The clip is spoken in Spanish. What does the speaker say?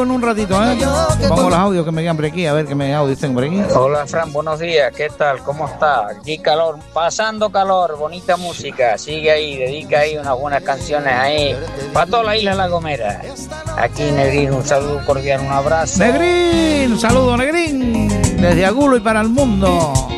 En un ratito, pongo los audios que me quedan por aquí, a ver qué me audios tengo por aquí. Hola Fran, buenos días, ¿qué tal? ¿Cómo está? Aquí calor, pasando calor, bonita música, sigue ahí, dedica ahí unas buenas canciones ahí, para toda la isla La Gomera. Aquí Negrín, un saludo cordial, un abrazo. Negrín, un saludo Negrín, desde Agulo y para el mundo.